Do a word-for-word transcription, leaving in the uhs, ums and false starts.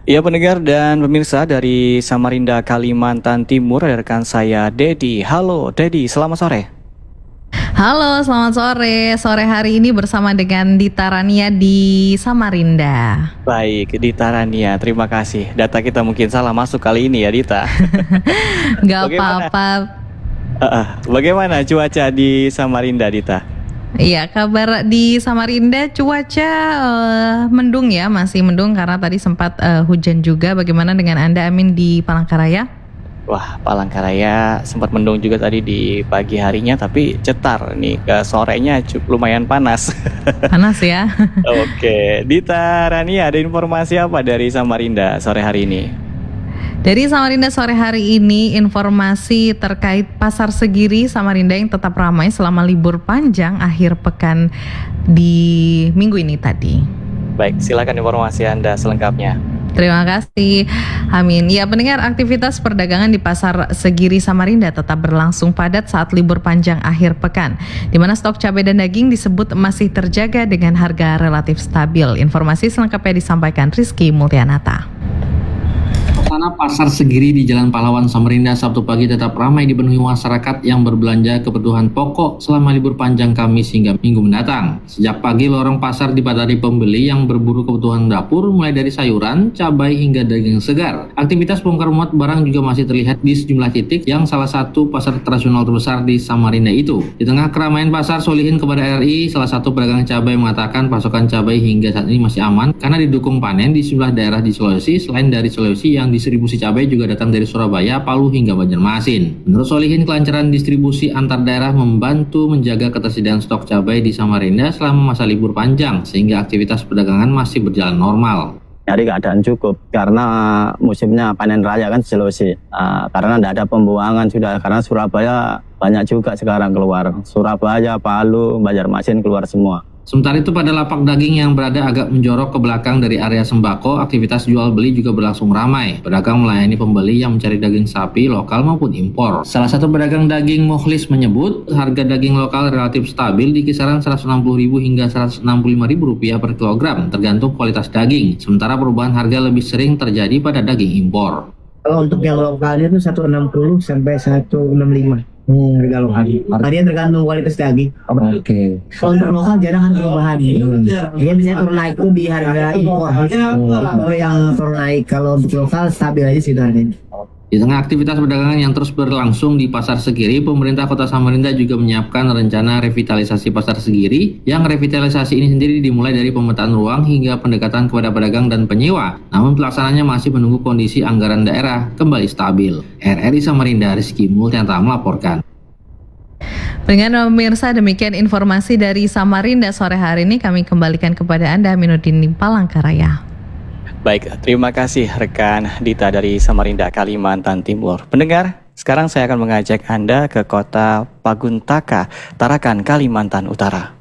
Ya pendengar dan pemirsa dari Samarinda, Kalimantan Timur, ada rekan saya Dedi. Halo Dedi, selamat sore. Halo, selamat sore. Sore hari ini bersama dengan Dita Rania di Samarinda. Baik, Dita Rania, terima kasih. Data kita mungkin salah masuk kali ini ya Dita. Gak Bagaimana? apa-apa. Uh, uh, bagaimana cuaca di Samarinda, Dita? Iya, kabar di Samarinda cuaca uh, mendung ya, masih mendung karena tadi sempat uh, hujan juga. Bagaimana dengan Anda, Amin, di Palangkaraya? Wah, Palangkaraya sempat mendung juga tadi di pagi harinya, tapi cetar nih ke sorenya cukup lumayan panas. Panas ya. Oke, Dita Rania, ada informasi apa dari Samarinda sore hari ini? Dari Samarinda sore hari ini, informasi terkait Pasar Segiri Samarinda yang tetap ramai selama libur panjang akhir pekan di minggu ini tadi. Baik, silakan informasi Anda selengkapnya. Terima kasih, Amin. Ya, pendengar, aktivitas perdagangan di Pasar Segiri Samarinda tetap berlangsung padat saat libur panjang akhir pekan, di mana stok cabai dan daging disebut masih terjaga dengan harga relatif stabil. Informasi selengkapnya disampaikan Rizky Multianata. Suasana Pasar Segiri di Jalan Pahlawan Samarinda Sabtu pagi tetap ramai dipenuhi masyarakat yang berbelanja kebutuhan pokok selama libur panjang Kamis hingga Minggu mendatang. Sejak pagi lorong pasar dipadati pembeli yang berburu kebutuhan dapur mulai dari sayuran, cabai hingga daging segar. Aktivitas bongkar muat barang juga masih terlihat di sejumlah titik yang salah satu pasar tradisional terbesar di Samarinda itu. Di tengah keramaian pasar, Solihin kepada R I, salah satu pedagang cabai mengatakan pasokan cabai hingga saat ini masih aman karena didukung panen di sejumlah daerah di Sulawesi. Selain dari Sulawesi, yang distribusi cabai juga datang dari Surabaya, Palu hingga Banjarmasin. Menurut Solihin, kelancaran distribusi antar daerah membantu menjaga ketersediaan stok cabai di Samarinda selama masa libur panjang, sehingga aktivitas perdagangan masih berjalan normal. Nyari keadaan cukup karena musimnya panen raya kan Sulawesi, uh, karena tidak ada pembuangan sudah, karena Surabaya banyak juga sekarang keluar, Surabaya, Palu, Banjarmasin keluar semua. Sementara itu pada lapak daging yang berada agak menjorok ke belakang dari area sembako, aktivitas jual beli juga berlangsung ramai. Pedagang melayani pembeli yang mencari daging sapi lokal maupun impor. Salah satu pedagang daging Mukhlis menyebut harga daging lokal relatif stabil di kisaran seratus enam puluh ribu rupiah hingga seratus enam puluh lima ribu rupiah per kilogram, tergantung kualitas daging. Sementara perubahan harga lebih sering terjadi pada daging impor. Kalau untuk yang lokalnya itu seratus enam puluh sampai seratus enam puluh lima. Hmm, harga lokal. Tadi tergantung kualitas daging. Oke. Okay. Kalau untuk lokal jarang ada perubahan. Hmm. Dia bisa turun naik tuh di harga impor. Hmm. Kalau yang turun naik, kalau untuk lokal stabil aja sih harganya. Di tengah aktivitas perdagangan yang terus berlangsung di Pasar Segiri, pemerintah Kota Samarinda juga menyiapkan rencana revitalisasi Pasar Segiri, yang revitalisasi ini sendiri dimulai dari pemetaan ruang hingga pendekatan kepada pedagang dan penyewa. Namun pelaksananya masih menunggu kondisi anggaran daerah kembali stabil. R R I Samarinda, Rizky Multianata melaporkan. Dengan pemirsa, demikian informasi dari Samarinda sore hari ini. Kami kembalikan kepada Anda, Aminuddin di Palangkaraya. Baik, terima kasih rekan Dita dari Samarinda, Kalimantan Timur. Pendengar, sekarang saya akan mengajak Anda ke kota Paguntaka, Tarakan, Kalimantan Utara.